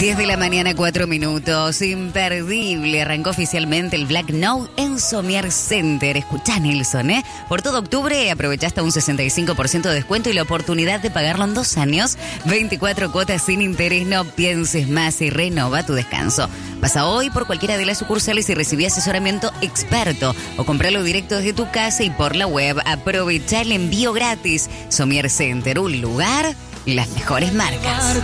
10 de la mañana, 4 minutos. Imperdible. Arrancó oficialmente el Black Now en Somier Center. Escuchá, Nelson, ¿eh? Por todo octubre aprovecha hasta un 65% de descuento y la oportunidad de pagarlo en 2 años. 24 cuotas sin interés. No pienses más y renova tu descanso. Pasa hoy por cualquiera de las sucursales y recibí asesoramiento experto. O compralo directo desde tu casa y por la web. Aprovecha el envío gratis. Somier Center, un lugar, las mejores marcas.